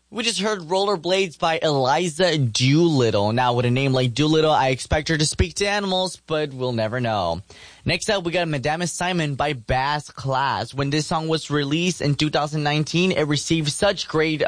We just heard Rollerblades by Eliza Doolittle. Now, with a name like Doolittle, I expect her to speak to animals, but we'll never know. Next up, we got Madame Simon by Bass Class. When this song was released in 2019, it received such great